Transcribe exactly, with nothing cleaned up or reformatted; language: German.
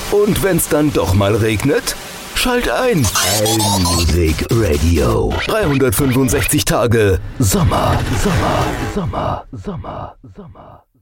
Und wenn's dann doch mal regnet? Schalt ein. Allmusic Radio. dreihundertfünfundsechzig Tage Sommer, Sommer, Sommer, Sommer, Sommer.